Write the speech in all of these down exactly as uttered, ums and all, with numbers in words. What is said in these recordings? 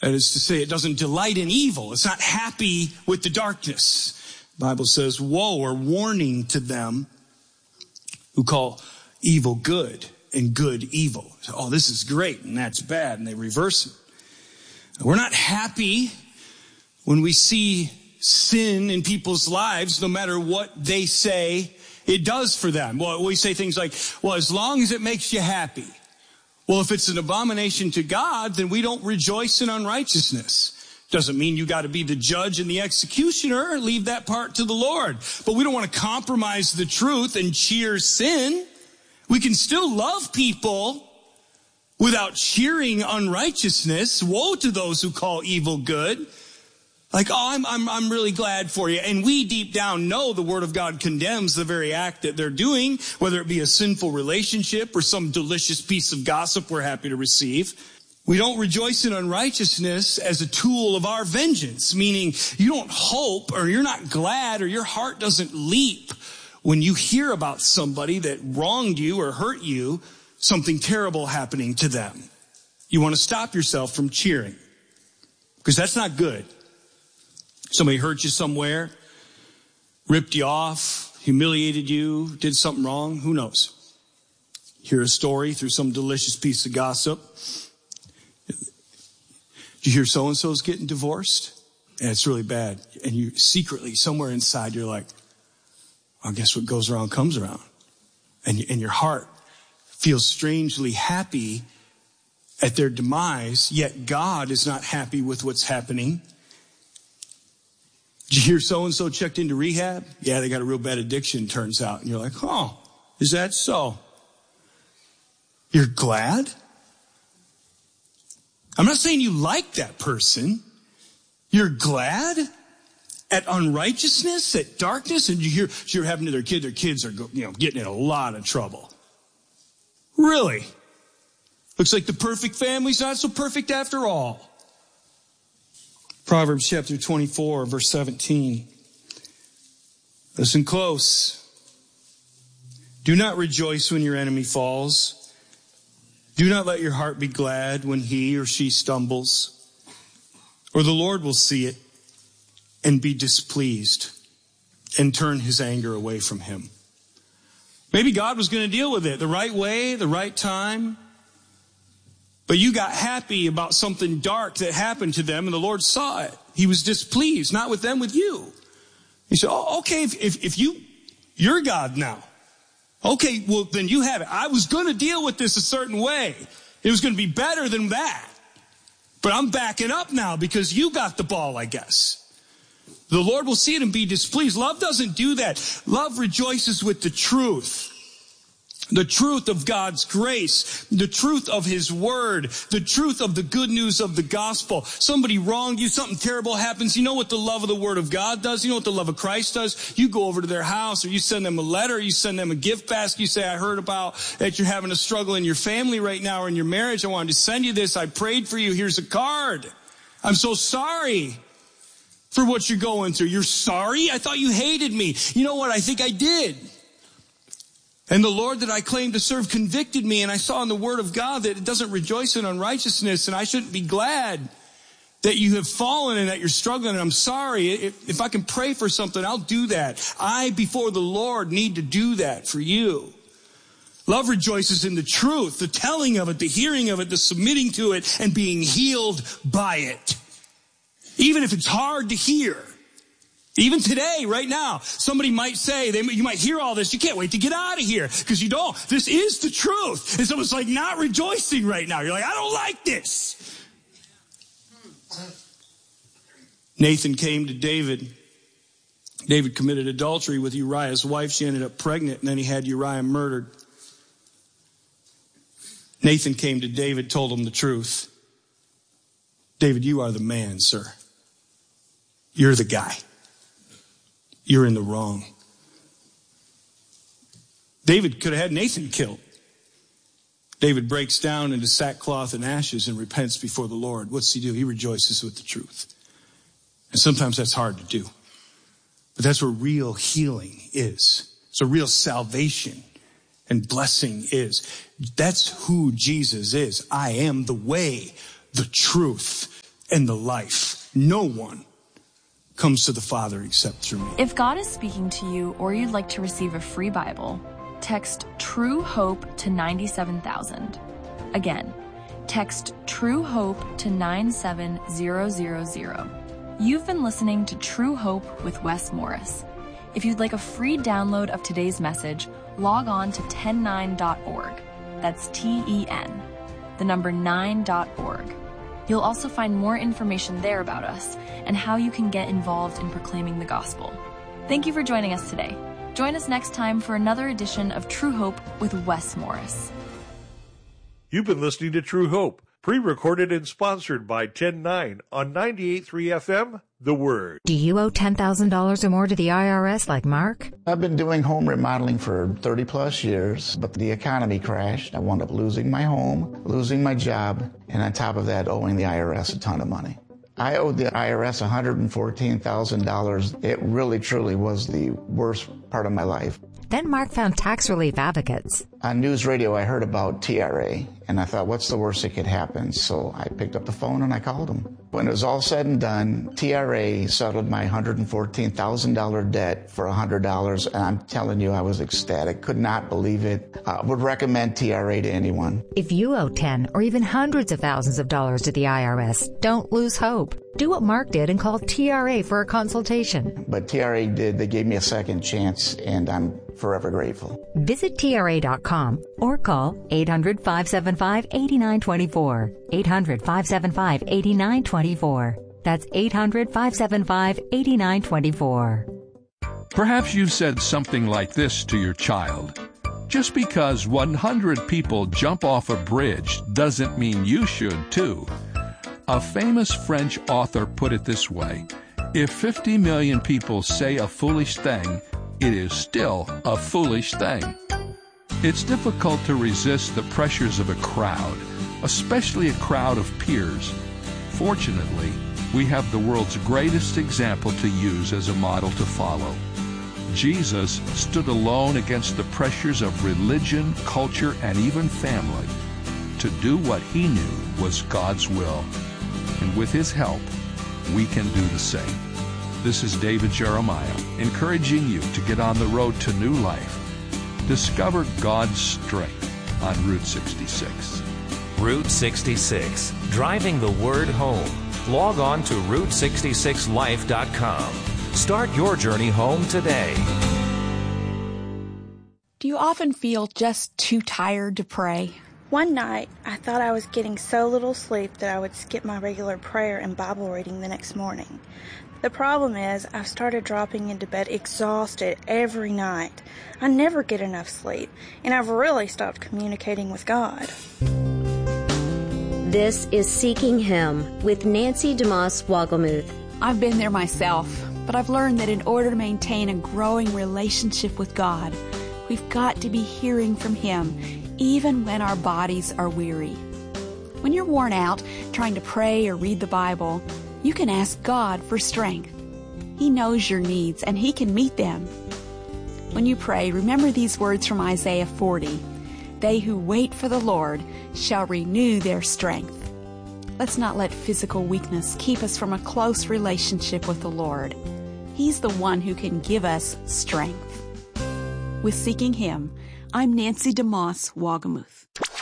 That is to say, it doesn't delight in evil. It's not happy with the darkness. The Bible says, woe or warning to them who call evil good and good evil. So, oh, this is great and that's bad, and they reverse it. We're not happy when we see sin in people's lives, no matter what they say it does for them. Well, we say things like, well, as long as it makes you happy. Well, if it's an abomination to God, then we don't rejoice in unrighteousness. Doesn't mean you got to be the judge and the executioner. Leave that part to the Lord. But we don't want to compromise the truth and cheer sin. We can still love people without cheering unrighteousness. Woe to those who call evil good. Like, oh, I'm, I'm, I'm really glad for you. And we deep down know the Word of God condemns the very act that they're doing, whether it be a sinful relationship or some delicious piece of gossip we're happy to receive. We don't rejoice in unrighteousness as a tool of our vengeance, meaning you don't hope or you're not glad or your heart doesn't leap when you hear about somebody that wronged you or hurt you, something terrible happening to them. You want to stop yourself from cheering because that's not good. Somebody hurt you somewhere, ripped you off, humiliated you, did something wrong. Who knows? Hear a story through some delicious piece of gossip. Did you hear so-and-so's getting divorced? And it's really bad. And you secretly, somewhere inside, you're like, well, I guess what goes around comes around. And, and your heart feels strangely happy at their demise, yet God is not happy with what's happening. Did you hear so-and-so checked into rehab? Yeah, they got a real bad addiction, turns out. And you're like, oh, is that so? You're glad? I'm not saying you like that person. You're glad at unrighteousness, at darkness, and you hear you're having to their kid, their kids are you know getting in a lot of trouble. Really? Looks like the perfect family's not so perfect after all. Proverbs chapter twenty-four, verse seventeen. Listen close. Do not rejoice when your enemy falls. Do not let your heart be glad when he or she stumbles, or the Lord will see it and be displeased and turn his anger away from him. Maybe God was going to deal with it the right way, the right time. But you got happy about something dark that happened to them, and the Lord saw it. He was displeased, not with them, with you. He said, oh, okay, if, if, if you, you're God now. Okay, well, then you have it. I was going to deal with this a certain way. It was going to be better than that. But I'm backing up now because you got the ball, I guess. The Lord will see it and be displeased. Love doesn't do that. Love rejoices with the truth. The truth of God's grace, the truth of his word, the truth of the good news of the gospel. Somebody wronged you, something terrible happens. You know what the love of the word of God does? You know what the love of Christ does? You go over to their house, or you send them a letter, you send them a gift basket. You say, I heard about that you're having a struggle in your family right now or in your marriage. I wanted to send you this. I prayed for you. Here's a card. I'm so sorry for what you're going through. You're sorry? I thought you hated me. You know what? I think I did. And the Lord that I claim to serve convicted me, and I saw in the word of God that it doesn't rejoice in unrighteousness, and I shouldn't be glad that you have fallen and that you're struggling, and I'm sorry. If, if I can pray for something, I'll do that. I, before the Lord, need to do that for you. Love rejoices in the truth, the telling of it, the hearing of it, the submitting to it, and being healed by it. Even if it's hard to hear. Even today, right now, somebody might say, they, you might hear all this, you can't wait to get out of here, because you don't. This is the truth. And someone's like not rejoicing right now. You're like, I don't like this. Nathan came to David. David committed adultery with Uriah's wife. She ended up pregnant, and then he had Uriah murdered. Nathan came to David, told him the truth. David, you are the man, sir. You're the guy. You're in the wrong. David could have had Nathan killed. David breaks down into sackcloth and ashes and repents before the Lord. What's he do? He rejoices with the truth. And sometimes that's hard to do. But that's where real healing is. It's a real salvation and blessing is. That's who Jesus is. I am the way, the truth, and the life. No one comes to the Father except through me. If God is speaking to you or you'd like to receive a free Bible, text True Hope to ninety-seven thousand. Again, text True Hope to nine seven zero zero zero. You've been listening to True Hope with Wes Morris. If you'd like a free download of today's message, log on to ten nine dot org. That's T E N, the number nine dot org. You'll also find more information there about us and how you can get involved in proclaiming the gospel. Thank you for joining us today. Join us next time for another edition of True Hope with Wes Morris. You've been listening to True Hope, pre-recorded and sponsored by ten nine on ninety-eight point three F M, The Word. Do you owe ten thousand dollars or more to the I R S like Mark? I've been doing home remodeling for thirty plus years, but the economy crashed. I wound up losing my home, losing my job, and on top of that, owing the I R S a ton of money. I owed the I R S one hundred fourteen thousand dollars. It really, truly was the worst part of my life. Then Mark found Tax Relief Advocates. On news radio, I heard about T R A, and I thought, what's the worst that could happen? So I picked up the phone and I called them. When it was all said and done, T R A settled my one hundred fourteen thousand dollars debt for one hundred dollars, and I'm telling you, I was ecstatic. Could not believe it. I uh, would recommend T R A to anyone. If you owe ten or even hundreds of thousands of dollars to the I R S, don't lose hope. Do what Mark did and call T R A for a consultation. But T R A did. They gave me a second chance, and I'm forever grateful. Visit T R A dot com or call eight hundred, five seven five, eight nine two four. eight hundred, five seven five, eight nine two four. That's eight hundred, five seven five, eight nine two four. Perhaps you've said something like this to your child. Just because one hundred people jump off a bridge doesn't mean you should too. A famous French author put it this way: if fifty million people say a foolish thing, it is still a foolish thing. It's difficult to resist the pressures of a crowd, especially a crowd of peers. Fortunately, we have the world's greatest example to use as a model to follow. Jesus stood alone against the pressures of religion, culture, and even family to do what he knew was God's will. And with his help, we can do the same. This is David Jeremiah, encouraging you to get on the road to new life. Discover God's strength on Route sixty-six. Route sixty-six, driving the word home. Log on to route sixty-six life dot com. Start your journey home today. Do you often feel just too tired to pray? One night, I thought I was getting so little sleep that I would skip my regular prayer and Bible reading the next morning. The problem is, I've started dropping into bed exhausted every night. I never get enough sleep, and I've really stopped communicating with God. This is Seeking Him with Nancy DeMoss Wogelmuth. I've been there myself, but I've learned that in order to maintain a growing relationship with God, we've got to be hearing from Him, even when our bodies are weary. When you're worn out trying to pray or read the Bible, you can ask God for strength. He knows your needs and He can meet them. When you pray, remember these words from Isaiah forty. They who wait for the Lord shall renew their strength. Let's not let physical weakness keep us from a close relationship with the Lord. He's the one who can give us strength. With Seeking Him, I'm Nancy DeMoss Wogelmuth.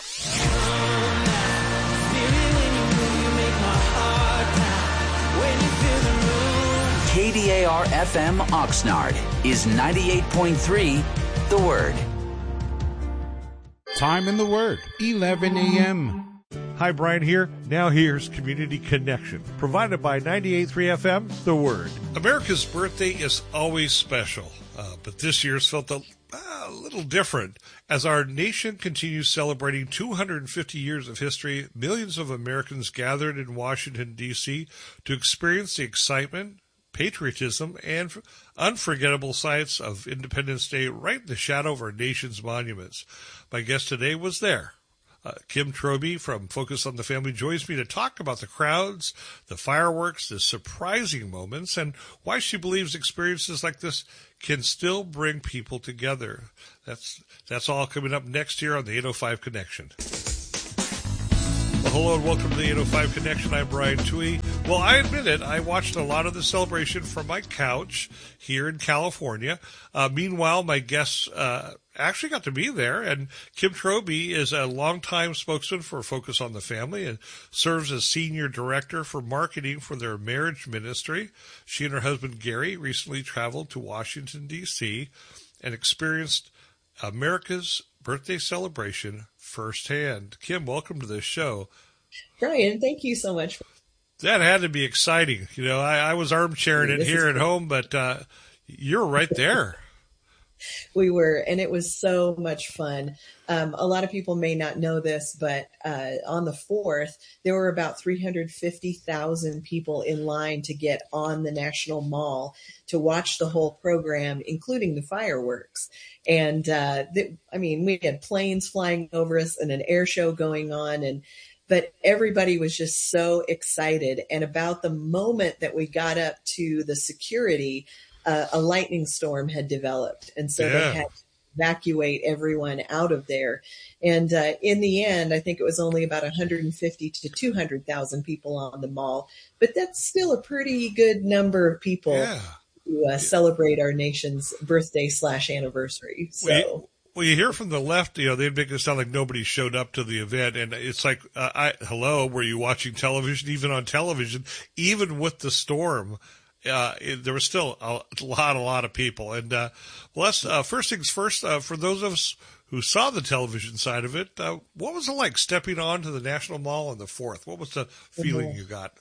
K D A R F M Oxnard is ninety-eight point three The Word. Time in the Word, eleven a.m. Hi, Brian here. Now here's Community Connection, provided by ninety-eight point three F M, The Word. America's birthday is always special, uh, but this year's felt a, uh, a little different. As our nation continues celebrating two hundred fifty years of history, millions of Americans gathered in Washington, D C to experience the excitement, patriotism, and unforgettable sights of Independence Day right in the shadow of our nation's monuments. My guest today was there. Uh, Kim Troby from Focus on the Family joins me to talk about the crowds, the fireworks, the surprising moments, and why she believes experiences like this can still bring people together. That's that's all coming up next here on the eight oh five Connection. Well, hello and welcome to the eight oh five Connection. I'm Brian Toohey. Well, I admit it. I watched a lot of the celebration from my couch here in California. Uh, meanwhile, my guests uh, actually got to be there, and Kim Trowbridge is a longtime spokesman for Focus on the Family and serves as senior director for marketing for their marriage ministry. She and her husband, Gary, recently traveled to Washington, D C and experienced America's birthday celebration firsthand. Kim, welcome to the show. Brian, thank you so much. That had to be exciting. You know, I, I was armchairing it This here is- at home, but uh, you're right there. We were, and it was so much fun. Um, a lot of people may not know this, but uh, on the fourth, there were about three hundred fifty thousand people in line to get on the National Mall to watch the whole program, including the fireworks. And uh, th- I mean, we had planes flying over us and an air show going on, and but everybody was just so excited. And about the moment that we got up to the security, uh, a lightning storm had developed. And so Yeah. they had to evacuate everyone out of there. And uh, in the end, I think it was only about one hundred fifty to two hundred thousand people on the mall. But that's still a pretty good number of people Yeah. to uh, celebrate our nation's birthday slash anniversary. So. Well, you, well, you hear from the left, you know, they make it sound like nobody showed up to the event. And it's like, uh, I, hello, were you watching television? Even on television, even with the storm, uh, it, there was still a lot, a lot of people. And, uh, well, let's, uh, first things first, uh, for those of us who saw the television side of it, uh, what was it like stepping onto the National Mall on the fourth? What was the feeling Mhm. you got?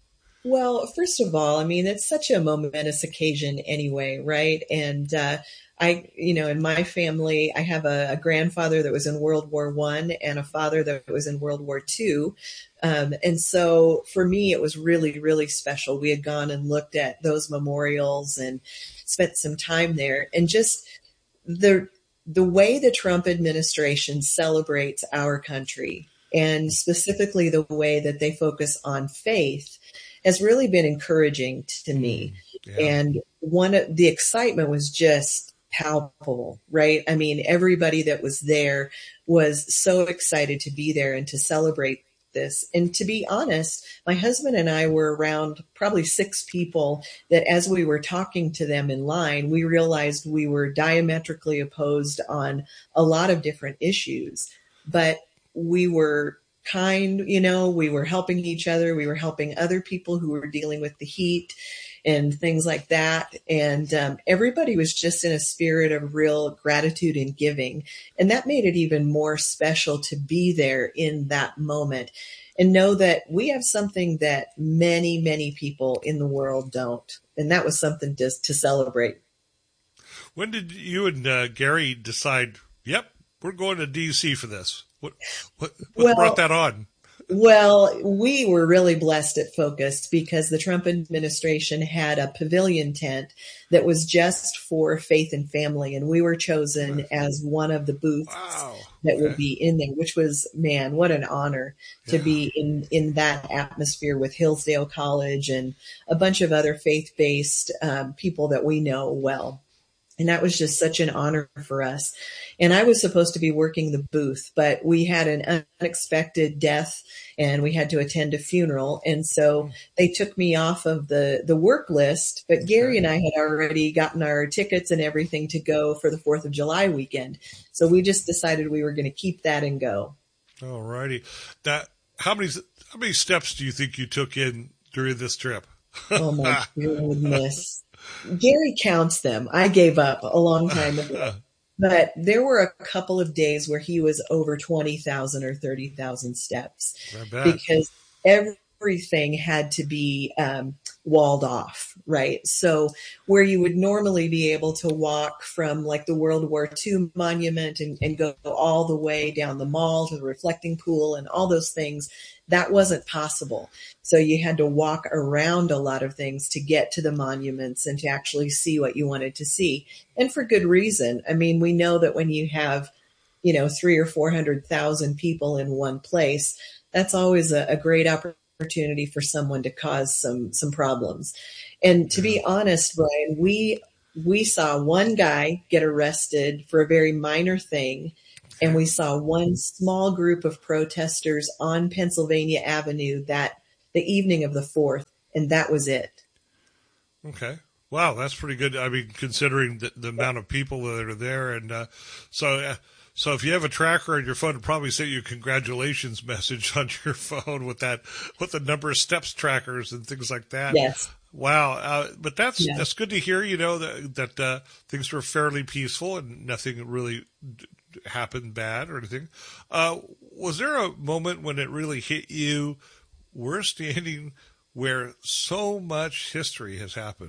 Well, first of all, I mean, it's such a momentous occasion anyway, right? And uh, I, you know, in my family, I have a, a grandfather that was in World War One and a father that was in World War Two. Um, and so for me, it was really, really special. We had gone and looked at those memorials and spent some time there. And just the the way the Trump administration celebrates our country, and specifically the way that they focus on faith, has really been encouraging to me. Yeah. And one of the excitement was just palpable, right? I mean, everybody that was there was so excited to be there and to celebrate this. And to be honest, my husband and I were around probably six people that as we were talking to them in line, we realized we were diametrically opposed on a lot of different issues, but we were kind, you know, we were helping each other. We were helping other people who were dealing with the heat and things like that. And um, everybody was just in a spirit of real gratitude and giving. And that made it even more special to be there in that moment and know that we have something that many, many people in the world don't. And that was something just to celebrate. When did you and uh, Gary decide, yep, we're going to D C for this? What what, what Well, brought that on? Well, we were really blessed at Focus because the Trump administration had a pavilion tent that was just for faith and family. And we were chosen as one of the booths Wow. that Okay. would be in there, which was, man, what an honor to Yeah. be in, in that atmosphere with Hillsdale College and a bunch of other faith-based um, people that we know well. And that was just such an honor for us. And I was supposed to be working the booth, but we had an unexpected death and we had to attend a funeral. And so they took me off of the, the work list, but Gary and I had already gotten our tickets and everything to go for the fourth of July weekend. So we just decided we were going to keep that and go. All righty. That how many how many steps do you think you took in during this trip? Oh my goodness. Gary counts them. I gave up a long time ago. But there were a couple of days where he was over twenty thousand or thirty thousand steps I bet. because everything had to be um, walled off, right? So where you would normally be able to walk from like the World War Two monument and, and go all the way down the mall to the reflecting pool and all those things, that wasn't possible. So you had to walk around a lot of things to get to the monuments and to actually see what you wanted to see. And for good reason. I mean, we know that when you have, you know, three or four hundred thousand people in one place, that's always a, a great opportunity for someone to cause some, some problems. And to be honest, Brian, we, we saw one guy get arrested for a very minor thing. And we saw one small group of protesters on Pennsylvania Avenue that the evening of the fourth. and that was it. Okay. Wow, that's pretty good. I mean, considering the, the amount of people that are there. And uh, so uh, so if you have a tracker on your phone, it'll probably send you a congratulations message on your phone with that, with the number of steps trackers and things like that. Yes. Wow. Uh, but that's Yeah. that's good to hear, you know, that, that uh, things were fairly peaceful and nothing really d- happened bad or anything. Uh, was there a moment when it really hit you, we're standing where so much history has happened?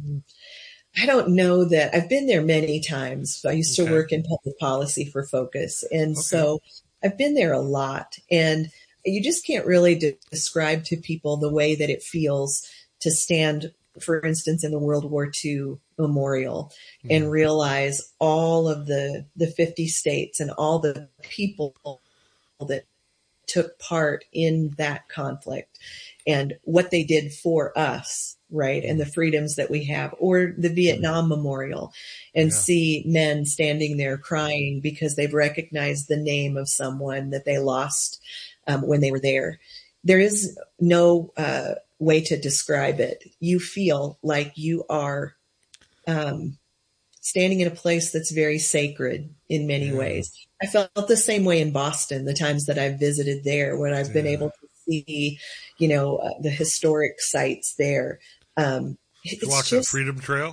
I don't know that I've been there many times. I used Okay. to work in public policy for Focus. And so I've been there a lot, and you just can't really de- describe to people the way that it feels to stand, for instance, in the World War Two memorial Mhm. and realize all of the, the fifty states and all the people that took part in that conflict and what they did for us, right? And the freedoms that we have, or the Vietnam Memorial, and Yeah. see men standing there crying because they've recognized the name of someone that they lost um, when they were there. There is no uh, way to describe it. You feel like you are um, standing in a place that's very sacred in many Yeah. ways. I felt the same way in Boston, the times that I've visited there, when I've been Yeah. able to see, you know, uh, the historic sites there. Um, Did it's you walk just, that Freedom Trail?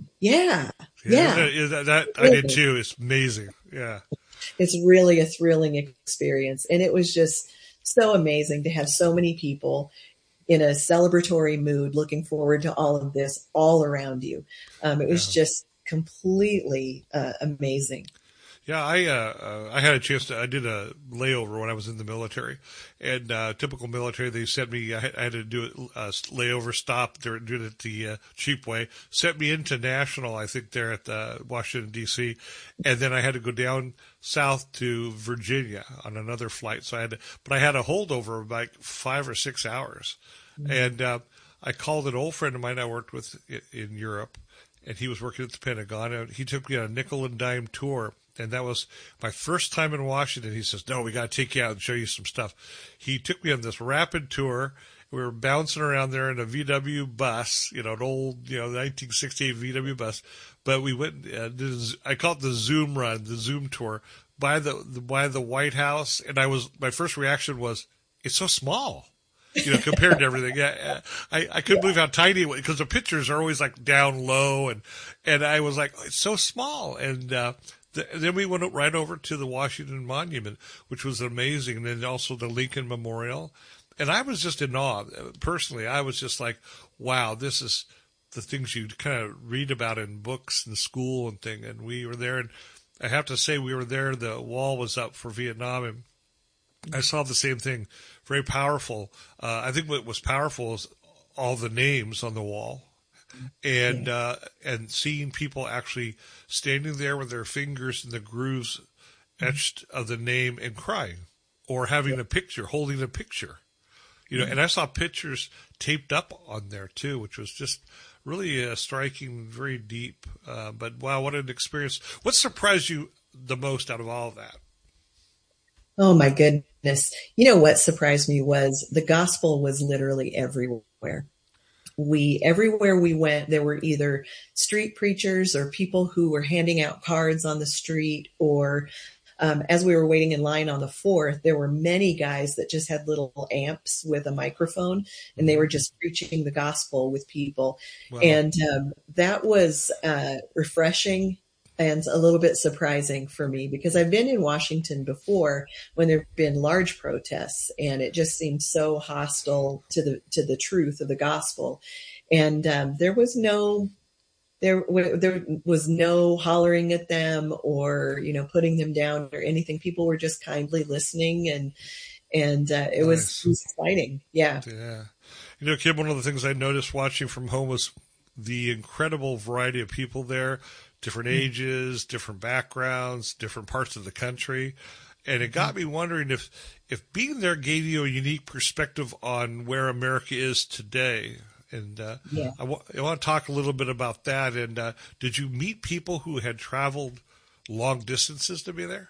yeah, Yeah, yeah. that, is that, that I did too. It's amazing. Yeah. It's really a thrilling experience. And it was just so amazing to have so many people in a celebratory mood, looking forward to all of this all around you. Um, it was Yeah. just completely uh, amazing. Yeah, I uh, uh, I had a chance to. I did a layover when I was in the military, and uh, typical military. They sent me. I had, I had to do a layover stop. They were doing it the uh, cheap way. Sent me into National, I think, there at uh, Washington D C, and then I had to go down south to Virginia on another flight. So I had, to, but I had a holdover of like five or six hours, Mhm. and uh, I called an old friend of mine I worked with in, in Europe, and he was working at the Pentagon, and he took me on a nickel and dime tour. And that was my first time in Washington. He says, no, we got to take you out and show you some stuff. He took me on this rapid tour. We were bouncing around there in a V W bus, you know, an old, you know, nineteen sixty-eight V W bus. But we went, uh, did, a- I call it the Zoom run, the Zoom tour, by the, the by the White House. And I was, my first reaction was, it's so small. You know, compared to everything. Yeah, I, I couldn't believe how tiny it was, because the pictures are always like down low, and and I was like, oh, it's so small. And uh, th- then we went right over to the Washington Monument, which was amazing, and then also the Lincoln Memorial. And I was just in awe. Personally, I was just like, wow, this is the things you kind of read about in books and school and thing. And we were there, and I have to say, we were there. The wall was up for Vietnam, and I saw the same thing. Very powerful. Uh, I think what was powerful is all the names on the wall, and uh, and seeing people actually standing there with their fingers in the grooves etched of the name and crying, or having a picture, holding a picture. You know, and I saw pictures taped up on there too, which was just really uh, striking, very deep. Uh, but wow, what an experience! What surprised you the most out of all of that? Oh my goodness. You know what surprised me was the gospel was literally everywhere. We, everywhere we went, there were either street preachers or people who were handing out cards on the street, or um, as we were waiting in line on the fourth, there were many guys that just had little amps with a microphone, and they were just preaching the gospel with people. Wow. And um, that was uh, refreshing and a little bit surprising for me, because I've been in Washington before when there have been large protests, and it just seemed so hostile to the to the truth of the gospel. And um, there was no there there was no hollering at them or, you know, putting them down or anything. People were just kindly listening, and and uh, it, Nice. was, it was exciting. Yeah. Yeah. You know, Kim, one of the things I noticed watching from home was the incredible variety of people there. Different ages, different backgrounds, different parts of the country. And it got me wondering if, if being there gave you a unique perspective on where America is today. And uh, Yeah. I, w- I want to talk a little bit about that. And uh, did you meet people who had traveled long distances to be there?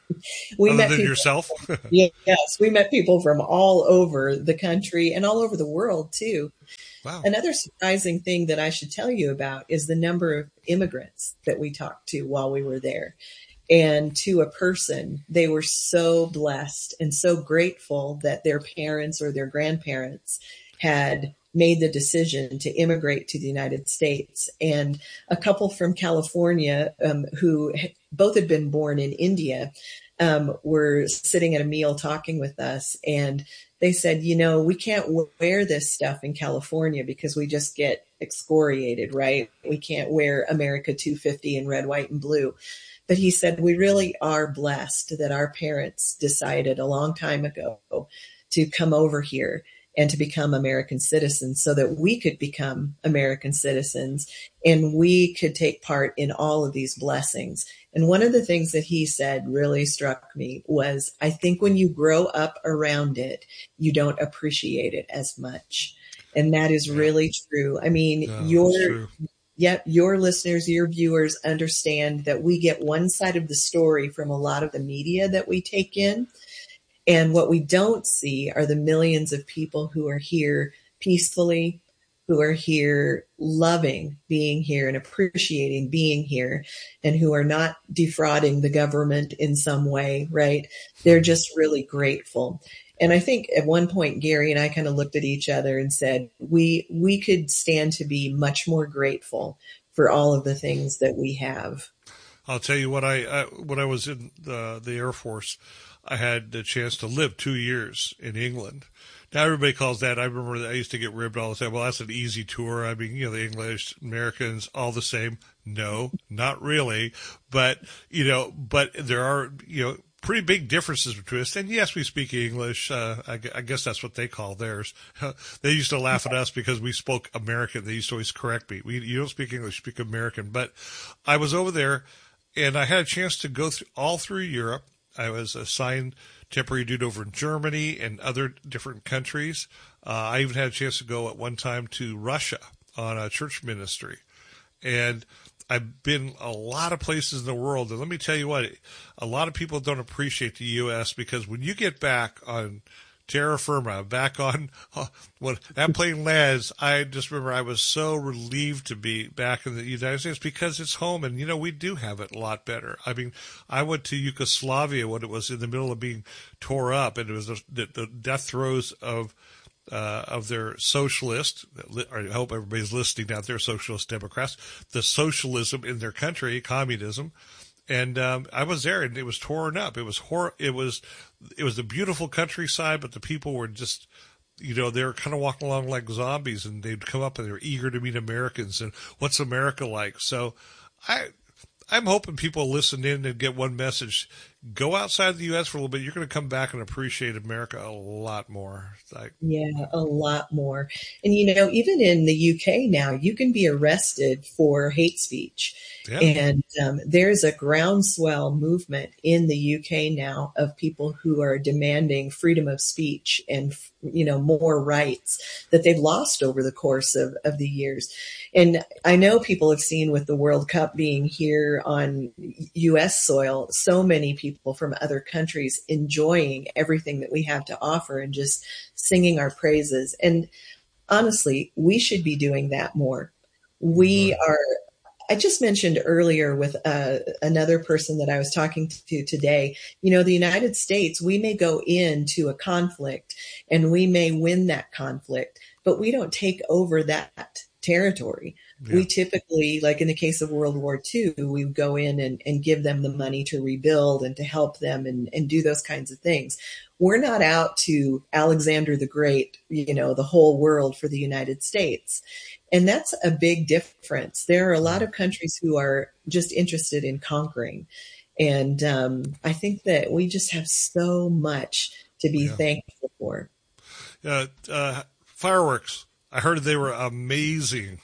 we Other met than people, yourself? Yes, we met people from all over the country and all over the world too. Wow. Another surprising thing that I should tell you about is the number of immigrants that we talked to while we were there. And to a person, they were so blessed and so grateful that their parents or their grandparents had made the decision to immigrate to the United States. And a couple from California um, who both had been born in India um, were sitting at a meal talking with us. And they said, you know, we can't wear this stuff in California because we just get excoriated, right? We can't wear America two fifty in red, white, and blue. But he said, we really are blessed that our parents decided a long time ago to come over here and to become American citizens so that we could become American citizens and we could take part in all of these blessings. And one of the things that he said really struck me was, I think when you grow up around it, you don't appreciate it as much. And that is really true. I mean, No, your Yep, your listeners, your viewers understand that we get one side of the story from a lot of the media that we take in. And what we don't see are the millions of people who are here peacefully, who are here loving being here and appreciating being here, and who are not defrauding the government in some way, right? They're just really grateful. And I think at one point, Gary and I kind of looked at each other and said, we we could stand to be much more grateful for all of the things that we have. I'll tell you what, I, I when I was in the, the Air Force, I had the chance to live two years in England. Now everybody calls that, I remember that I used to get ribbed all the time. Well, that's an easy tour. I mean, you know, the English, Americans, all the same. No, not really. But, you know, but there are, you know, pretty big differences between us. And yes, we speak English. Uh, I, I guess that's what they call theirs. They used to laugh at us because we spoke American. They used to always correct me. We, you don't speak English, you speak American. But I was over there and I had a chance to go through all through Europe. I was assigned temporary duty over in Germany and other different countries. Uh, I even had a chance to go at one time to Russia on a church ministry. And I've been a lot of places in the world, and let me tell you what, a lot of people don't appreciate the U S because when you get back on terra firma, back on uh, when that plane lands, I just remember I was so relieved to be back in the United States because it's home, and, you know, we do have it a lot better. I mean, I went to Yugoslavia when it was in the middle of being tore up, and it was the, the death throes of Uh, of their socialist, I hope everybody's listening out there, socialist Democrats, the socialism in their country, communism. And um, I was there, and it was torn up. It was hor- It was, it was a beautiful countryside, but the people were just, you know, they were kind of walking along like zombies, and they'd come up and they were eager to meet Americans and what's America like. So I, I'm hoping people listen in and get one message. Go outside the U S for a little bit. You're going to come back and appreciate America a lot more. Like, yeah, a lot more. And, you know, even in the U K now, you can be arrested for hate speech. Yeah. And um, there's a groundswell movement in the U K now of people who are demanding freedom of speech and, you know, more rights that they've lost over the course of, of the years. And I know people have seen with the World Cup being here on U S soil, so many people from other countries enjoying everything that we have to offer and just singing our praises. And honestly, we should be doing that more. We are, I just mentioned earlier with uh, another person that I was talking to today, you know, the United States, we may go into a conflict and we may win that conflict, but we don't take over that territory. Yeah. We typically, like in the case of World War Two, we go in and, and give them the money to rebuild and to help them and, and do those kinds of things. We're not out to Alexander the Great, you know, the whole world for the United States. And that's a big difference. There are a lot of countries who are just interested in conquering. And um, I think that we just have so much to be yeah. thankful for. Uh, uh, fireworks. I heard they were amazing.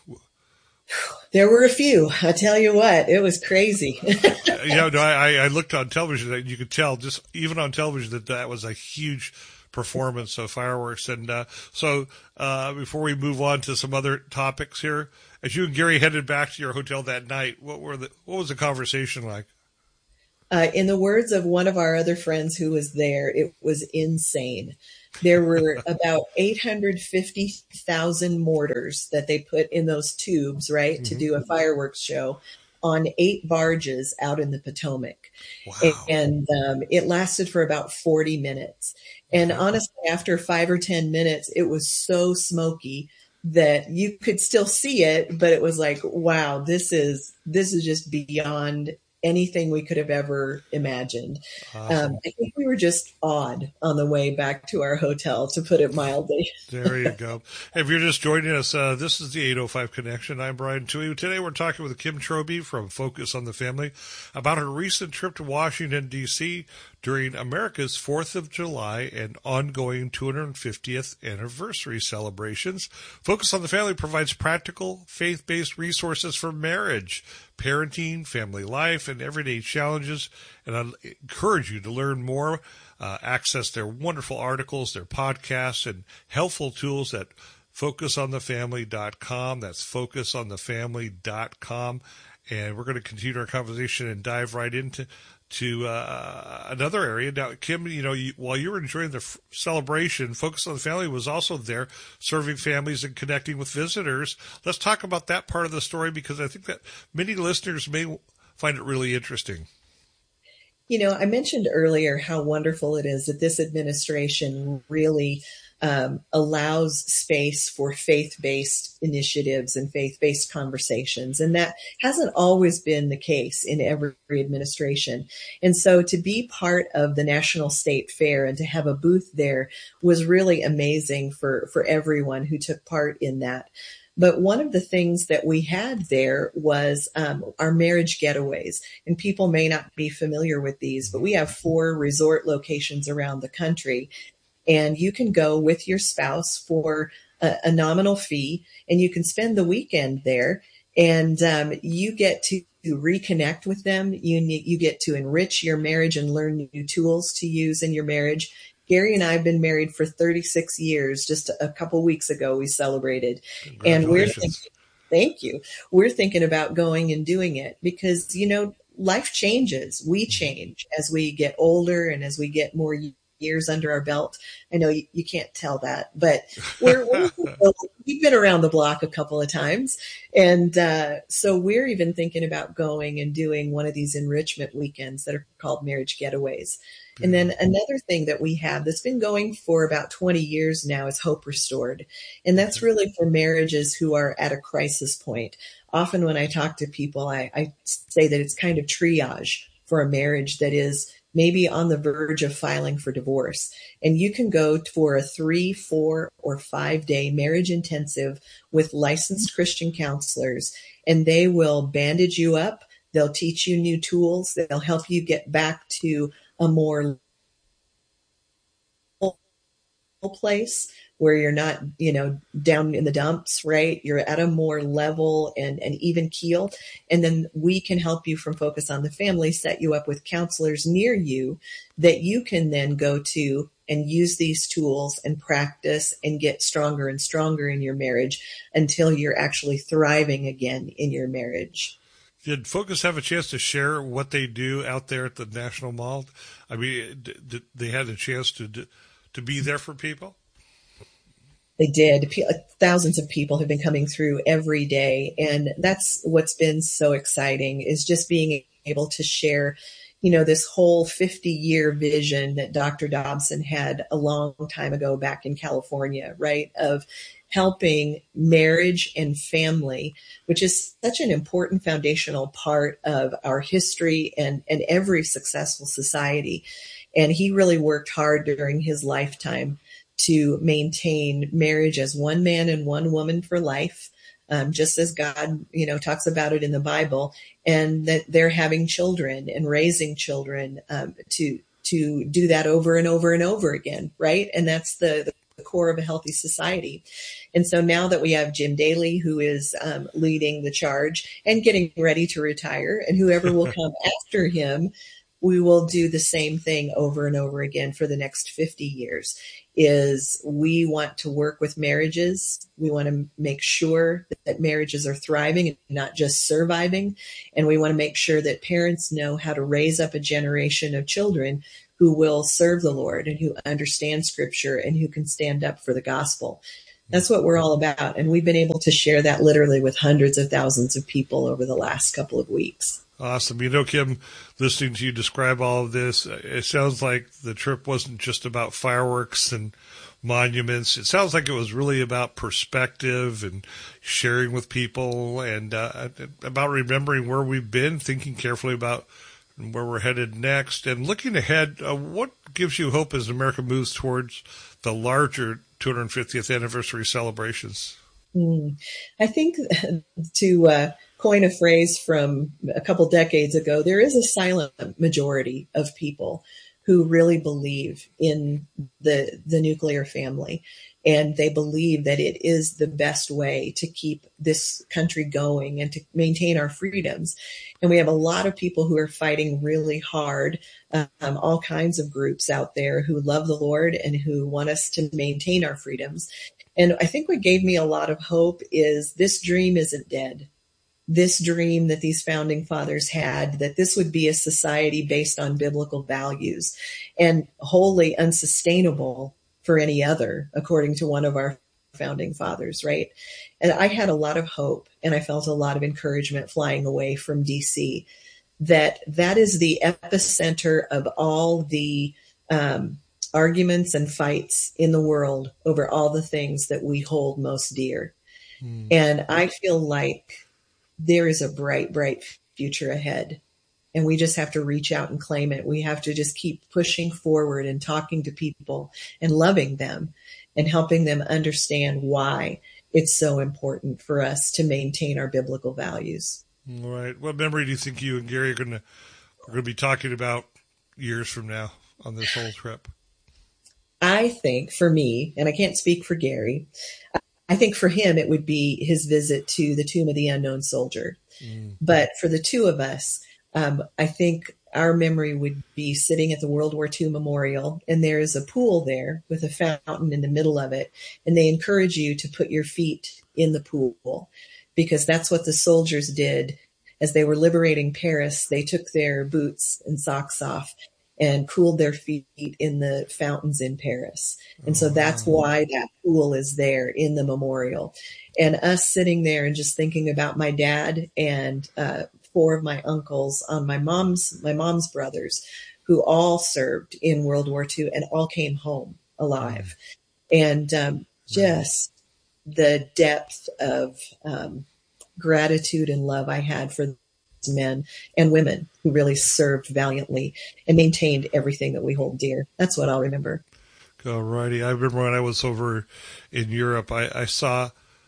There were a few. I tell you what, it was crazy. yeah, no, I, I looked on television, and you could tell, just even on television, that that was a huge performance of fireworks. And uh, so uh, before we move on to some other topics here, as you and Gary headed back to your hotel that night, what were the what was the conversation like? Uh, in the words of one of our other friends who was there, it was insane. There were about eight hundred fifty thousand mortars that they put in those tubes, right, mm-hmm. to do a fireworks show on eight barges out in the Potomac. Wow. And um, it lasted for about forty minutes. And wow. honestly, after five or ten minutes, it was so smoky that you could still see it, but it was like, wow, this is, this is just beyond anything we could have ever imagined. Awesome. Um, I think we were just awed on the way back to our hotel, to put it mildly. There you go. If you're just joining us, uh, this is the eight oh five Connection. I'm Brian Toohey. Today we're talking with Kim Troby from Focus on the Family about her recent trip to Washington, D C during America's fourth of July and ongoing two hundred fiftieth anniversary celebrations. Focus on the Family provides practical, faith-based resources for marriage, parenting, family life, and everyday challenges. And I encourage you to learn more, uh, access their wonderful articles, their podcasts, and helpful tools at focus on the family dot com. That's focus on the family dot com. And we're going to continue our conversation and dive right into to uh, another area. Now, Kim, you know, you, while you were enjoying the f- celebration, Focus on the Family was also there serving families and connecting with visitors. Let's talk about that part of the story, because I think that many listeners may find it really interesting. You know, I mentioned earlier how wonderful it is that this administration really um, allows space for faith-based initiatives and faith-based conversations. And that hasn't always been the case in every administration. And so to be part of the National State Fair and to have a booth there was really amazing for, for everyone who took part in that. But one of the things that we had there was um, our marriage getaways. And people may not be familiar with these, but we have four resort locations around the country. And you can go with your spouse for a, a nominal fee, and you can spend the weekend there. And um, you get to reconnect with them. You need, you get to enrich your marriage and learn new tools to use in your marriage. Gary and I have been married for thirty-six years. Just a couple weeks ago, we celebrated. And we're thinking, thank you. We're thinking about going and doing it because, you know, life changes. We change as we get older and as we get more years under our belt. I know you, you can't tell that, but we're, we're we've been around the block a couple of times. And uh, so we're even thinking about going and doing one of these enrichment weekends that are called marriage getaways. And then another thing that we have that's been going for about twenty years now is Hope Restored. And that's really for marriages who are at a crisis point. Often when I talk to people, I, I say that it's kind of triage for a marriage that is maybe on the verge of filing for divorce. And you can go for a three, four, or five day marriage intensive with licensed Christian counselors, and they will bandage you up. They'll teach you new tools. They'll help you get back to a more place where you're not, you know, down in the dumps, right? You're at a more level and, and even keel. And then we can help you from Focus on the Family, set you up with counselors near you that you can then go to and use these tools and practice and get stronger and stronger in your marriage until you're actually thriving again in your marriage. Did Focus have a chance to share what they do out there at the National Mall? I mean, did they had a chance to to be there for people? They did. Thousands of people have been coming through every day. And that's what's been so exciting, is just being able to share, you know, this whole fifty year vision that Doctor Dobson had a long time ago back in California, right? Of helping marriage and family, which is such an important foundational part of our history and, and every successful society. And he really worked hard during his lifetime to maintain marriage as one man and one woman for life, um, just as God, you know, talks about it in the Bible, and that they're having children and raising children um, to to do that over and over and over again, right? And that's the, the core of a healthy society. And so now that we have Jim Daly, who is um, leading the charge and getting ready to retire, and whoever will come after him we will do the same thing over and over again for the next fifty years. Is we want to work with marriages. We want to make sure that marriages are thriving and not just surviving. And we want to make sure that parents know how to raise up a generation of children who will serve the Lord and who understand Scripture and who can stand up for the gospel. That's what we're all about. And we've been able to share that literally with hundreds of thousands of people over the last couple of weeks. Awesome. You know, Kim, listening to you describe all of this, it sounds like the trip wasn't just about fireworks and monuments. It sounds like it was really about perspective and sharing with people and uh, about remembering where we've been, thinking carefully about where we're headed next, and looking ahead. Uh, what gives you hope as America moves towards the larger two hundred fiftieth anniversary celebrations? Mm. I think to uh, coin a phrase from a couple decades ago, there is a silent majority of people who really believe in the the nuclear family. And they believe that it is the best way to keep this country going and to maintain our freedoms. And we have a lot of people who are fighting really hard, um, all kinds of groups out there who love the Lord and who want us to maintain our freedoms. And I think what gave me a lot of hope is this dream isn't dead. This dream that these founding fathers had, that this would be a society based on biblical values and wholly unsustainable for any other, according to one of our founding fathers, right? And I had a lot of hope and I felt a lot of encouragement flying away from D C that that is the epicenter of all the um, arguments and fights in the world over all the things that we hold most dear. Mm. And I feel like there is a bright, bright future ahead. And we just have to reach out and claim it. We have to just keep pushing forward and talking to people and loving them and helping them understand why it's so important for us to maintain our biblical values. All right. What memory do you think you and Gary are going to are going to be talking about years from now on this whole trip? I think for me, and I can't speak for Gary, I think for him it would be his visit to the Tomb of the Unknown Soldier. Mm. But for the two of us, Um, I think our memory would be sitting at the World War Two Memorial, and there is a pool there with a fountain in the middle of it, and they encourage you to put your feet in the pool because that's what the soldiers did as they were liberating Paris. They took their boots and socks off and cooled their feet in the fountains in Paris. And so that's why that pool is there in the memorial. And us sitting there and just thinking about my dad and uh four of my uncles on my mom's, my mom's brothers who all served in World War Two and all came home alive. And um, just the depth of um, gratitude and love I had for these men and women who really served valiantly and maintained everything that we hold dear. That's what I'll remember. All righty. I remember when I was over in Europe, I, I saw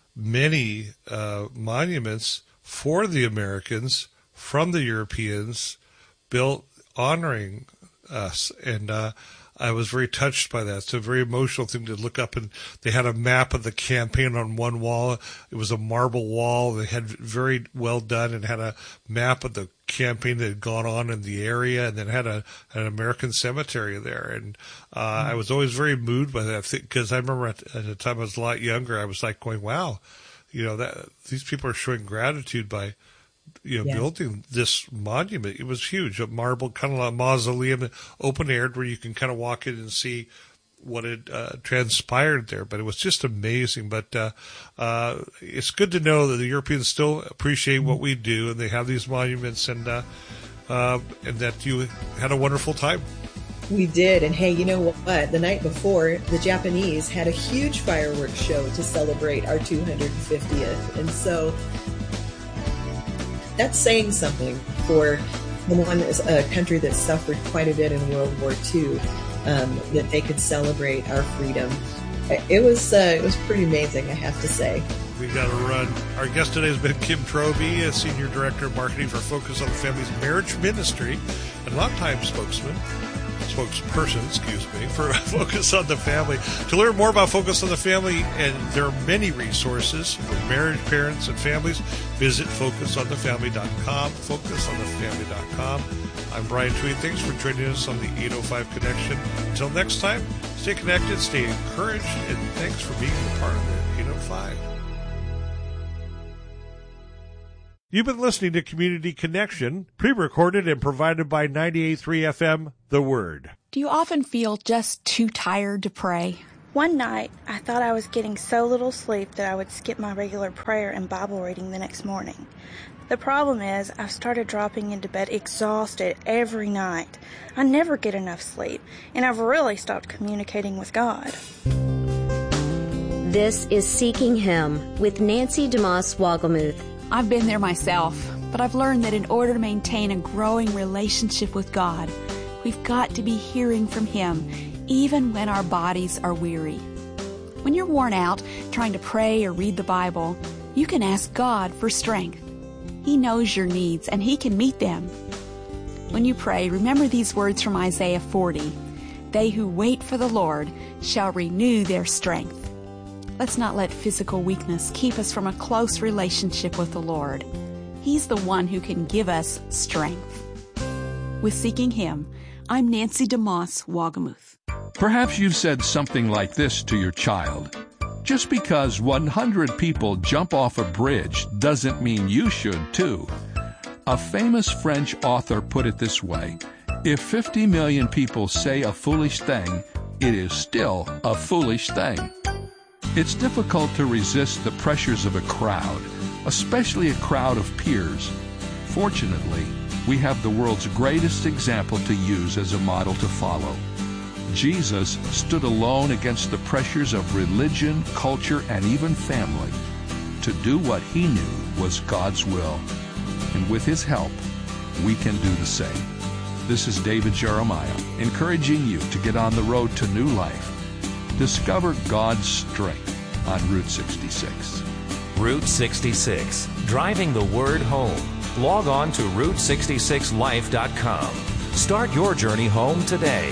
many uh, monuments for the Americans from the Europeans built honoring us. And uh, I was very touched by that. It's a very emotional thing to look up. And they had a map of the campaign on one wall. It was a marble wall. They had very well done and had a map of the campaign that had gone on in the area, and then had a an American cemetery there. And uh, mm-hmm. I was always very moved by that because I remember at, at the time I was a lot younger, I was like going, wow, you know, that these people are showing gratitude by you know, yeah. building this monument. It was huge, a marble kind of like mausoleum, open aired, where you can kind of walk in and see what had uh, transpired there. But it was just amazing. But uh, uh, it's good to know that the Europeans still appreciate what we do, and they have these monuments, and uh, uh, and that you had a wonderful time. We did. And hey, you know what? The night before, the Japanese had a huge fireworks show to celebrate our two hundred fiftieth. And so that's saying something for one, a country that suffered quite a bit in World War Two, um, that they could celebrate our freedom. It was uh, it was pretty amazing, I have to say. We got to run. Our guest today has been Kim Trowbridge, a Senior Director of Marketing for Focus on the Family's Marriage Ministry, and longtime spokesman. spokesperson, excuse me, for Focus on the Family. To learn more about Focus on the Family, and there are many resources for married parents and families, visit focus on the family dot com, focus on the family dot com. I'm Brian Tweed. Thanks for joining us on the eight oh five Connection. Until next time, stay connected, stay encouraged, and thanks for being a part of the eight oh five. You've been listening to Community Connection, pre-recorded and provided by ninety-eight point three F M, The Word. Do you often feel just too tired to pray? One night, I thought I was getting so little sleep that I would skip my regular prayer and Bible reading the next morning. The problem is, I've started dropping into bed exhausted every night. I never get enough sleep, and I've really stopped communicating with God. This is Seeking Him with Nancy DeMoss Wogelmuth. I've been there myself, but I've learned that in order to maintain a growing relationship with God, we've got to be hearing from Him, even when our bodies are weary. When you're worn out trying to pray or read the Bible, you can ask God for strength. He knows your needs, and He can meet them. When you pray, remember these words from Isaiah forty. They who wait for the Lord shall renew their strength. Let's not let physical weakness keep us from a close relationship with the Lord. He's the one who can give us strength. With Seeking Him, I'm Nancy DeMoss Wogelmuth. Perhaps you've said something like this to your child. Just because one hundred people jump off a bridge doesn't mean you should too. A famous French author put it this way: if fifty million people say a foolish thing, it is still a foolish thing. It's difficult to resist the pressures of a crowd, especially a crowd of peers. Fortunately, we have the world's greatest example to use as a model to follow. Jesus stood alone against the pressures of religion, culture, and even family to do what he knew was God's will. And with his help, we can do the same. This is David Jeremiah, encouraging you to get on the road to new life. Discover God's strength on Route sixty-six. Route sixty-six, driving the word home. Log on to route sixty-six life dot com. Start your journey home today.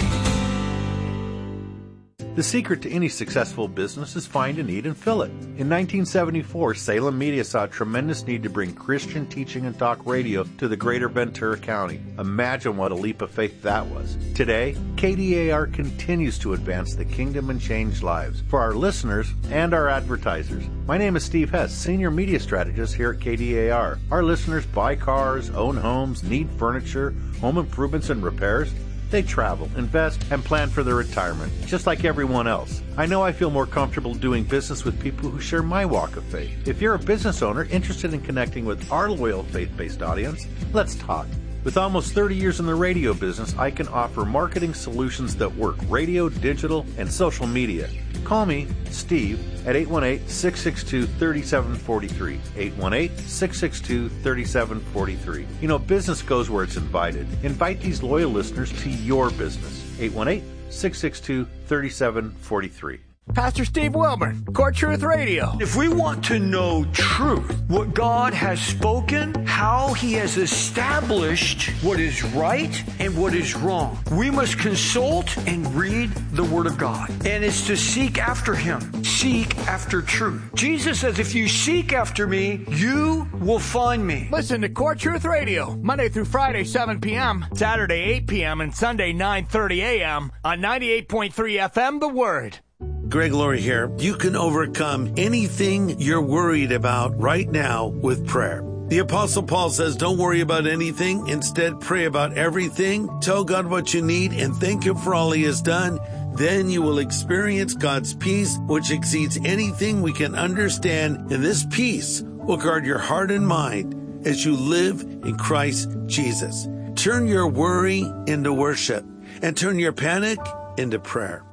The secret to any successful business is find a need and fill it. In nineteen seventy-four, Salem Media saw a tremendous need to bring Christian teaching and talk radio to the greater Ventura County. Imagine what a leap of faith that was. Today, K D A R continues to advance the kingdom and change lives for our listeners and our advertisers. My name is Steve Hess, Senior Media Strategist here at K D A R. Our listeners buy cars, own homes, need furniture, home improvements and repairs. They travel, invest, and plan for their retirement, just like everyone else. I know I feel more comfortable doing business with people who share my walk of faith. If you're a business owner interested in connecting with our loyal faith-based audience, let's talk. With almost thirty years in the radio business, I can offer marketing solutions that work: radio, digital, and social media. Call me, Steve, at eight one eight, six six two, three seven four three. eight one eight, six six two, three seven four three. You know, business goes where it's invited. Invite these loyal listeners to your business. eight one eight, six six two, three seven four three. Pastor Steve Wilburn, Core Truth Radio. If we want to know truth, what God has spoken, how He has established what is right and what is wrong, we must consult and read the Word of God. And it's to seek after Him, seek after truth. Jesus says, if you seek after me, you will find me. Listen to Core Truth Radio, Monday through Friday, seven p.m., Saturday, eight p.m., and Sunday, nine thirty a.m. on ninety-eight point three F M, The Word. Greg Laurie here. You can overcome anything you're worried about right now with prayer. The Apostle Paul says, don't worry about anything. Instead, pray about everything. Tell God what you need and thank Him for all He has done. Then you will experience God's peace, which exceeds anything we can understand. And this peace will guard your heart and mind as you live in Christ Jesus. Turn your worry into worship and turn your panic into prayer.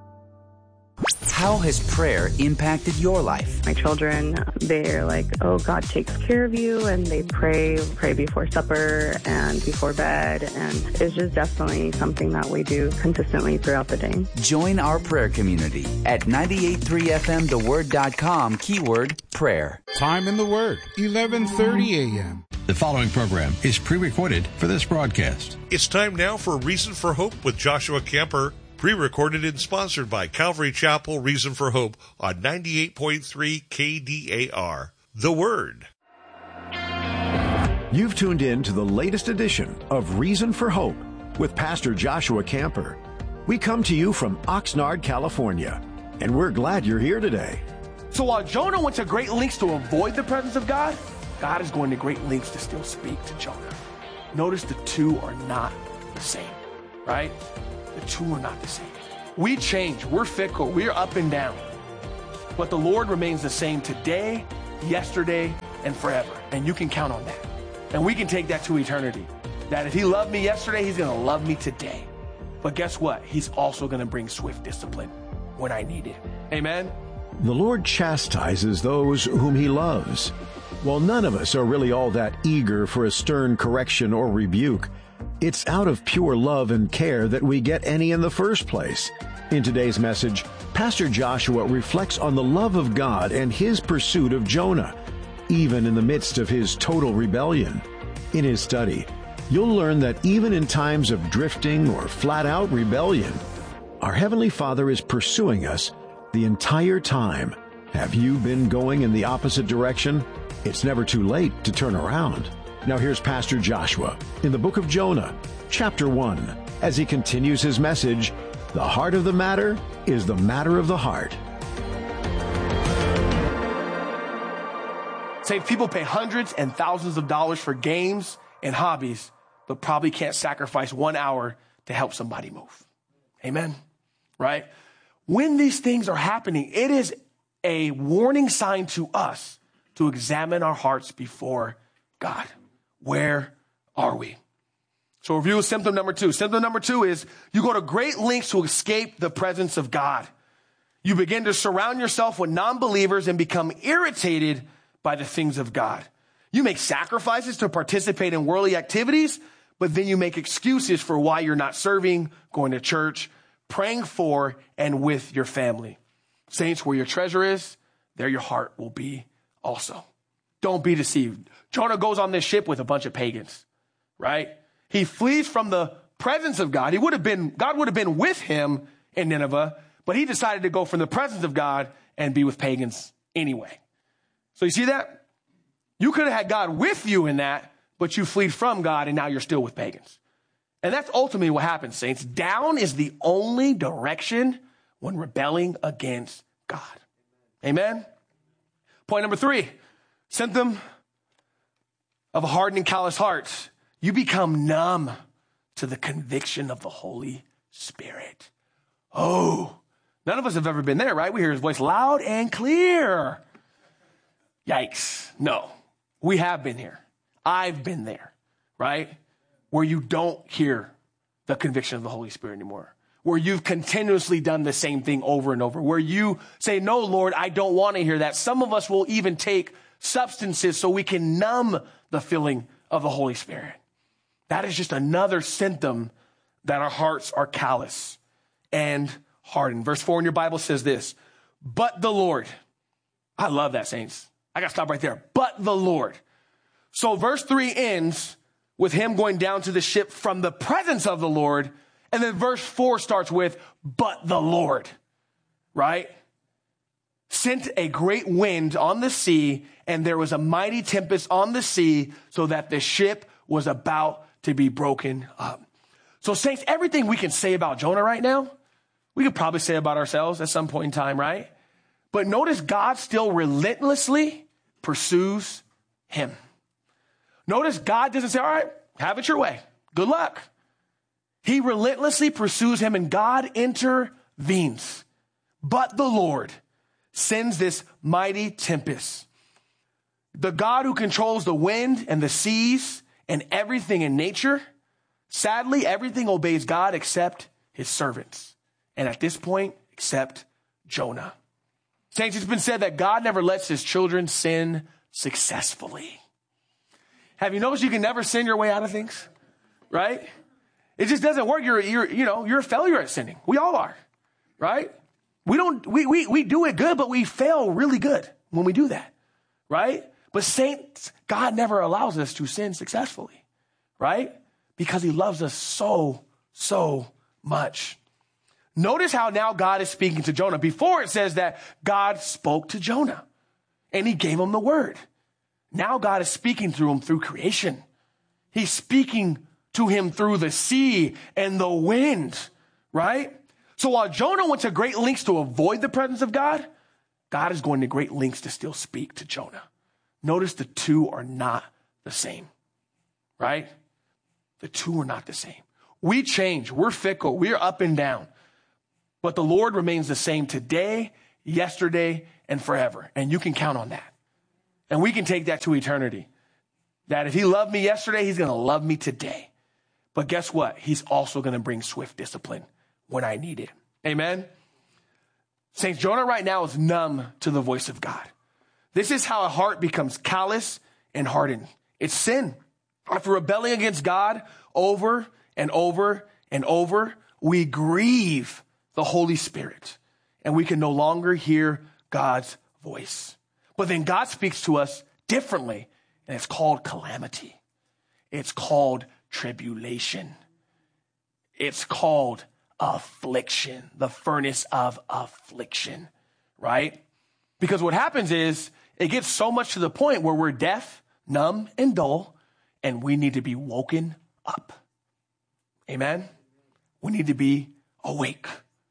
How has prayer impacted your life? My children, they're like, oh, God takes care of you, and they pray, pray before supper and before bed, and it's just definitely something that we do consistently throughout the day. Join our prayer community at ninety-eight point three F M the word dot com, keyword prayer. Time in the Word, eleven thirty a.m. The following program is pre-recorded for this broadcast. It's time now for Reason for Hope with Joshua Kemper. Pre-recorded and sponsored by Calvary Chapel Reason for Hope on ninety-eight point three K D A R. The Word. You've tuned in to the latest edition of Reason for Hope with Pastor Joshua Camper. We come to you from Oxnard, California, and we're glad you're here today. So while Jonah went to great lengths to avoid the presence of God, God is going to great lengths to still speak to Jonah. Notice the two are not the same, right? The two are not the same. We change. We're fickle. We're up and down. But the Lord remains the same today, yesterday, and forever. And you can count on that. And we can take that to eternity. That if he loved me yesterday, he's going to love me today. But guess what? He's also going to bring swift discipline when I need it. Amen? The Lord chastises those whom he loves. While none of us are really all that eager for a stern correction or rebuke, it's out of pure love and care that we get any in the first place. In today's message, Pastor Joshua reflects on the love of God and his pursuit of Jonah, even in the midst of his total rebellion. In his study, you'll learn that even in times of drifting or flat-out rebellion, our Heavenly Father is pursuing us the entire time. Have you been going in the opposite direction? It's never too late to turn around. Now here's Pastor Joshua in the book of Jonah, chapter one, as he continues his message, The Heart of the Matter is the Matter of the Heart. Say people pay hundreds and thousands of dollars for games and hobbies, but probably can't sacrifice one hour to help somebody move. Amen? Right? When these things are happening, it is a warning sign to us to examine our hearts before God. Where are we? So review symptom number two. Symptom number two is you go to great lengths to escape the presence of God. You begin to surround yourself with non-believers and become irritated by the things of God. You make sacrifices to participate in worldly activities, but then you make excuses for why you're not serving, going to church, praying for, and with your family. Saints, where your treasure is, there your heart will be also. Don't be deceived. Jonah goes on this ship with a bunch of pagans, right? He flees from the presence of God. He would have been, God would have been with him in Nineveh, but he decided to go from the presence of God and be with pagans anyway. So you see that? You could have had God with you in that, but you fled from God and now you're still with pagans. And that's ultimately what happens, saints. Down is the only direction when rebelling against God. Amen? Point number three, symptom of a hardened and callous heart. You become numb to the conviction of the Holy Spirit. Oh, none of us have ever been there, right? We hear his voice loud and clear. Yikes. No, we have been here. I've been there, right? Where you don't hear the conviction of the Holy Spirit anymore. Where you've continuously done the same thing over and over. Where you say, no, Lord, I don't want to hear that. Some of us will even take substances so we can numb the feeling of the Holy Spirit. That is just another symptom that our hearts are callous and hardened. Verse four in your Bible says this, but the Lord. I love that, saints. I got to stop right there. But the Lord. So verse three ends with him going down to the ship from the presence of the Lord. And then verse four starts with, but the Lord, right? Sent a great wind on the sea, and there was a mighty tempest on the sea, so that the ship was about to be broken up. So saints, everything we can say about Jonah right now, we could probably say about ourselves at some point in time, right? But notice God still relentlessly pursues him. Notice God doesn't say, all right, have it your way. Good luck. He relentlessly pursues him, and God intervenes. But the Lord sends this mighty tempest. The God who controls the wind and the seas and everything in nature, sadly, everything obeys God except his servants. And at this point, except Jonah. Saints, it's been said that God never lets his children sin successfully. Have you noticed you can never sin your way out of things? Right? It just doesn't work. You're, you're, you know, you're a failure at sinning. We all are, right? We don't, we, we, we do it good, but we fail really good when we do that, right? But saints, God never allows us to sin successfully, right? Because he loves us so, so much. Notice how now God is speaking to Jonah. Before it says that God spoke to Jonah and he gave him the word. Now God is speaking through him through creation. He's speaking to him through the sea and the wind, right? So while Jonah went to great lengths to avoid the presence of God, God is going to great lengths to still speak to Jonah. Notice the two are not the same, right? The two are not the same. We change. We're fickle. We're up and down. But the Lord remains the same today, yesterday, and forever. And you can count on that. And we can take that to eternity. That if he loved me yesterday, he's going to love me today. But guess what? He's also going to bring swift discipline when I need it. Amen? Saint Jonah right now is numb to the voice of God. This is how a heart becomes callous and hardened. It's sin. After rebelling against God over and over and over, we grieve the Holy Spirit, and we can no longer hear God's voice. But then God speaks to us differently, and it's called calamity. It's called tribulation. It's called affliction, the furnace of affliction, right? Because what happens is it gets so much to the point where we're deaf, numb, and dull, and we need to be woken up. Amen? We need to be awake.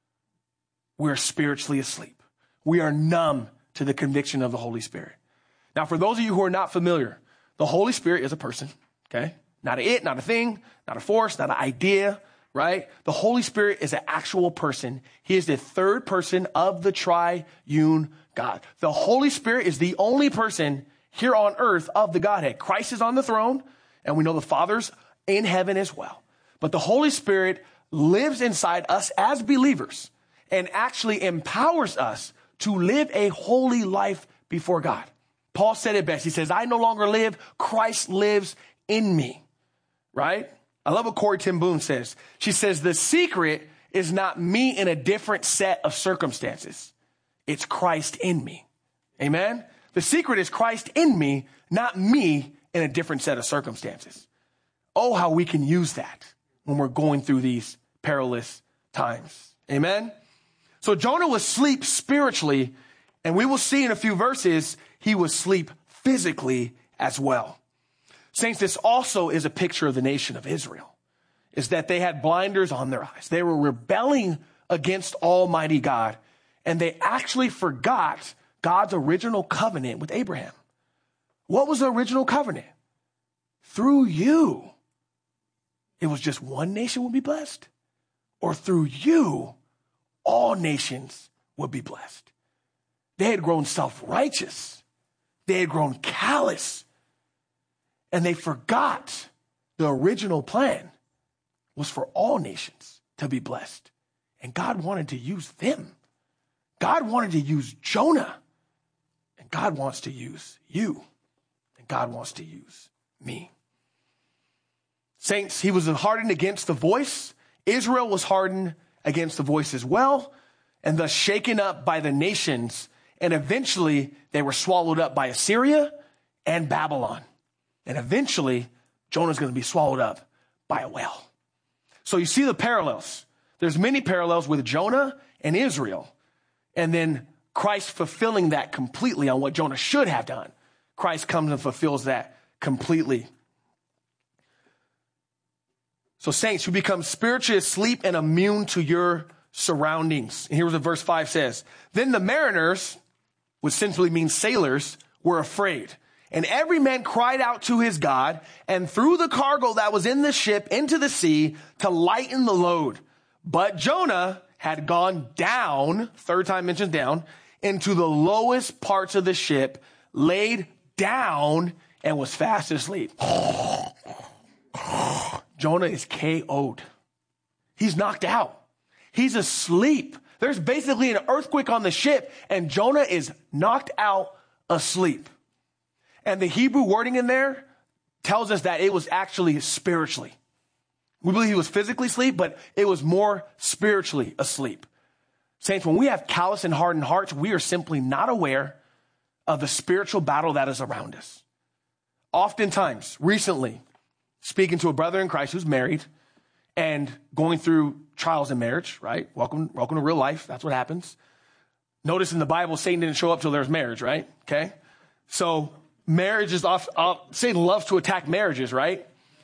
We're spiritually asleep. We are numb to the conviction of the Holy Spirit. Now, for those of you who are not familiar, the Holy Spirit is a person, okay? Not a it, not a thing, not a force, not an idea, right? The Holy Spirit is an actual person. He is the third person of the triune God. The Holy Spirit is the only person here on earth of the Godhead. Christ is on the throne, and we know the Father's in heaven as well. But the Holy Spirit lives inside us as believers and actually empowers us to live a holy life before God. Paul said it best. He says, I no longer live, Christ lives in me, right? I love what Corrie ten Boom says. She says, the secret is not me in a different set of circumstances. It's Christ in me. Amen? The secret is Christ in me, not me in a different set of circumstances. Oh, how we can use that when we're going through these perilous times. Amen? So Jonah was asleep spiritually, and we will see in a few verses, he was asleep physically as well. Saints, this also is a picture of the nation of Israel, is that they had blinders on their eyes. They were rebelling against Almighty God, and they actually forgot God's original covenant with Abraham. What was the original covenant? Through you, it was just one nation would be blessed, or through you, all nations would be blessed. They had grown self-righteous. They had grown callous. And they forgot the original plan was for all nations to be blessed. And God wanted to use them. God wanted to use Jonah. And God wants to use you. And God wants to use me. Saints, he was hardened against the voice. Israel was hardened against the voice as well, and thus shaken up by the nations. And eventually they were swallowed up by Assyria and Babylon. And eventually Jonah's going to be swallowed up by a whale. So you see the parallels. There's many parallels with Jonah and Israel. And then Christ fulfilling that completely on what Jonah should have done. Christ comes and fulfills that completely. So saints, you become spiritually asleep and immune to your surroundings. And here's what verse five says. Then the mariners, which simply means sailors, were afraid. And every man cried out to his God and threw the cargo that was in the ship into the sea to lighten the load. But Jonah had gone down, third time mentioned down, into the lowest parts of the ship, laid down, and was fast asleep. Jonah is K O'd. He's knocked out. He's asleep. There's basically an earthquake on the ship, and Jonah is knocked out asleep. And the Hebrew wording in there tells us that it was actually spiritually. We believe he was physically asleep, but it was more spiritually asleep. Saints, when we have callous and hardened hearts, we are simply not aware of the spiritual battle that is around us. Oftentimes, recently, speaking to a brother in Christ who's married and going through trials in marriage, right? Welcome, welcome to real life. That's what happens. Notice in the Bible, Satan didn't show up till there's marriage, right? Okay. So marriage is off, off Satan loves to attack marriages, right?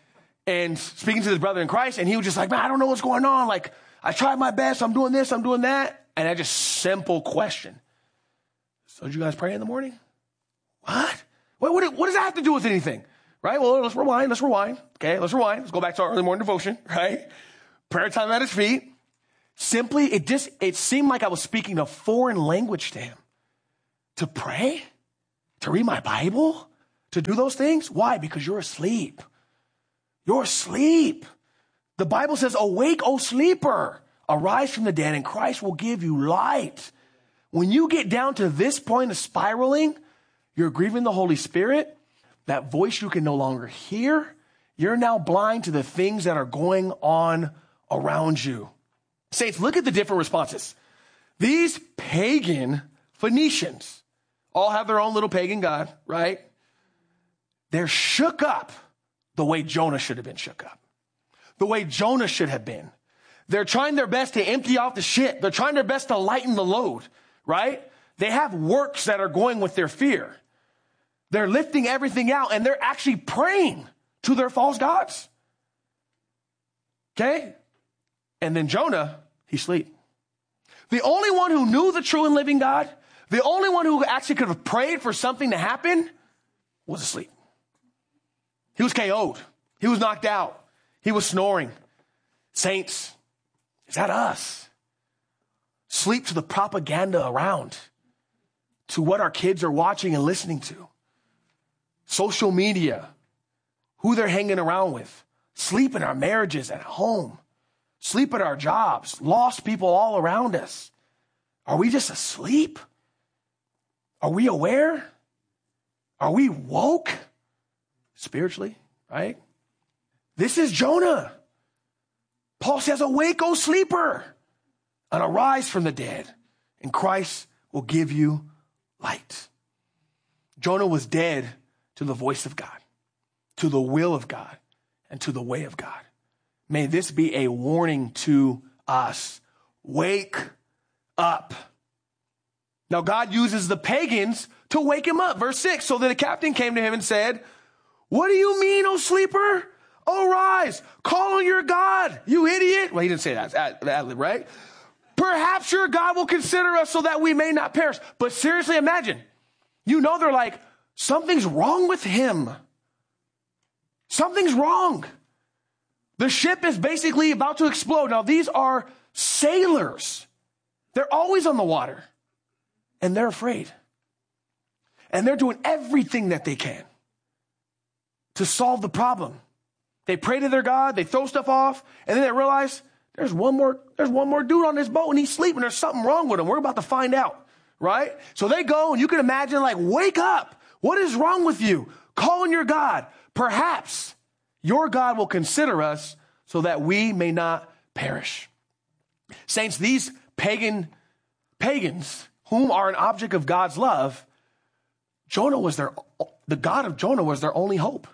and speaking to his brother in Christ. And he was just like, man, I don't know what's going on. Like, I tried my best. I'm doing this. I'm doing that. And I just simple question. So did you guys pray in the morning? What? What, what? What does that have to do with anything? Right? Well, let's rewind. Let's rewind. Okay, let's rewind. Let's go back to our early morning devotion, right? Prayer time at his feet. Simply, it just, it seemed like I was speaking a foreign language to him. To pray? To read my Bible? To do those things? Why? Because you're asleep. You're asleep. The Bible says, awake, O sleeper. Arise from the dead and Christ will give you light. When you get down to this point of spiraling, you're grieving the Holy Spirit. That voice you can no longer hear. You're now blind to the things that are going on around you. Saints, look at the different responses. These pagan Phoenicians all have their own little pagan god, right? They're shook up the way Jonah should have been shook up. The way Jonah should have been. They're trying their best to empty out the shit. They're trying their best to lighten the load, right? They have works that are going with their fear. They're lifting everything out, and they're actually praying to their false gods. Okay? And then Jonah, he sleep. The only one who knew the true and living God, the only one who actually could have prayed for something to happen, was asleep. He was K O'd. He was knocked out. He was snoring. Saints, is that us? Sleep to the propaganda around, to what our kids are watching and listening to. Social media, who they're hanging around with, sleep in our marriages at home, sleep at our jobs, lost people all around us. Are we just asleep? Are we aware? Are we woke spiritually, right? This is Jonah. Paul says, awake, O sleeper, and arise from the dead, and Christ will give you light. Jonah was dead to the voice of God, to the will of God, and to the way of God. May this be a warning to us. Wake up. Now God uses the pagans to wake him up. Verse six, so that a captain came to him and said, what do you mean, O sleeper? Arise, call on your God, you idiot. Well, he didn't say that, right? Perhaps your God will consider us so that we may not perish. But seriously, imagine, you know, they're like, something's wrong with him. Something's wrong. The ship is basically about to explode. Now, these are sailors. They're always on the water. And they're afraid. And they're doing everything that they can to solve the problem. They pray to their God. They throw stuff off. And then they realize there's one more, there's one more dude on this boat and he's sleeping. There's something wrong with him. We're about to find out. Right? So they go and you can imagine like, wake up. What is wrong with you? Call on your God. Perhaps your God will consider us so that we may not perish. Saints, these pagan pagans, whom are an object of God's love, Jonah was their, the God of Jonah was their only hope.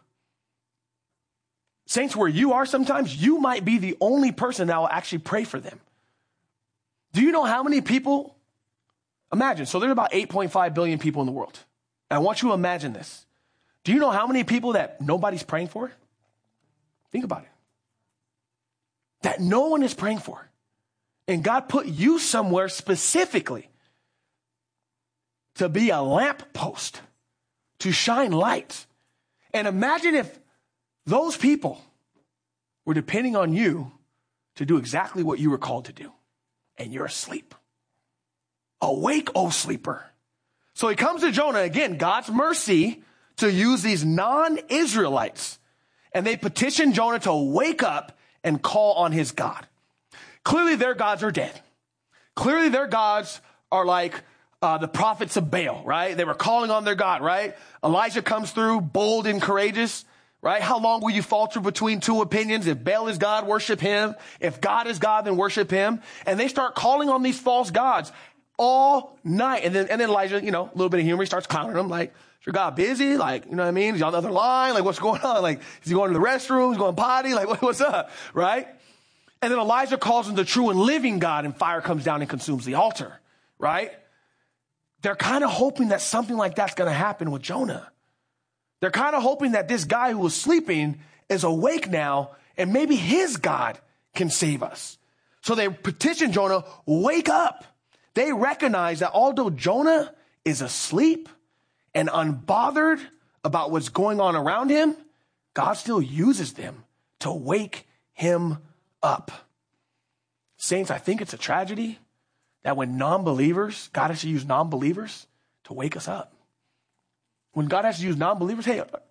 Saints, where you are sometimes, you might be the only person that will actually pray for them. Do you know how many people? Imagine, so there's about eight point five billion people in the world. I want you to imagine this. Do you know how many people that nobody's praying for? Think about it. That no one is praying for. And God put you somewhere specifically to be a lamp post, to shine light. And imagine if those people were depending on you to do exactly what you were called to do. And you're asleep. Awake, O sleeper. So he comes to Jonah, again, God's mercy to use these non-Israelites. And they petition Jonah to wake up and call on his God. Clearly their gods are dead. Clearly their gods are like uh, the prophets of Baal, right? They were calling on their God, right? Elijah comes through, bold and courageous, right? How long will you falter between two opinions? If Baal is God, worship him. If God is God, then worship him. And they start calling on these false gods all night. And then, and then Elijah, you know, a little bit of humor, he starts clowning them like, is your God busy? Like, you know what I mean? He's on the other line. Like, what's going on? Like, is he going to the restroom? He's going potty? Like, what, what's up? Right? And then Elijah calls him the true and living God, and fire comes down and consumes the altar. Right? They're kind of hoping that something like that's going to happen with Jonah. They're kind of hoping that this guy who was sleeping is awake now, and maybe his God can save us. So they petition Jonah, wake up. They recognize that although Jonah is asleep and unbothered about what's going on around him, God still uses them to wake him up. Saints, I think it's a tragedy that when non-believers, God has to use non-believers to wake us up. When God has to use non-believers, hey,